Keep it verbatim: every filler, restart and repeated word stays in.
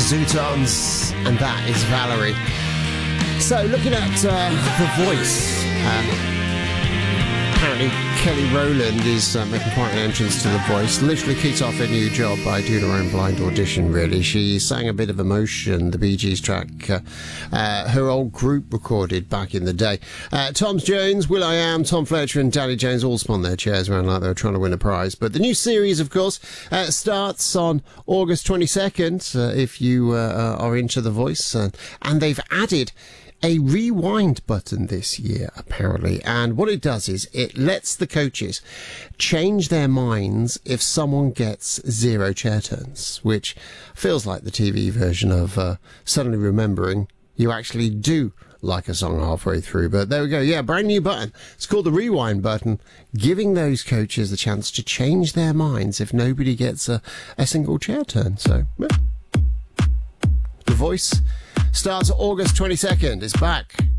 Zootons, and that is Valerie. So, looking at uh, The Voice, uh, apparently Kelly Rowland is uh, making quite an entrance to The Voice. Literally kicked off her new job by doing her own blind audition, really. She sang a bit of Emotion, the Bee Gees track uh, uh, her old group recorded back in the day. Uh, Tom Jones, Will.i.am, Tom Fletcher and Danny Jones all spun their chairs around like they were trying to win a prize. But the new series, of course, uh, starts on August twenty-second, uh, if you uh, are into The Voice. Uh, and they've added a rewind button this year, apparently, and what it does is it lets the coaches change their minds if someone gets zero chair turns, which feels like the T V version of uh, suddenly remembering you actually do like a song halfway through. But there we go. Yeah, brand new button. It's called the rewind button, giving those coaches the chance to change their minds if nobody gets a, a single chair turn. So, yeah. The Voice starts August twenty-second. It's back.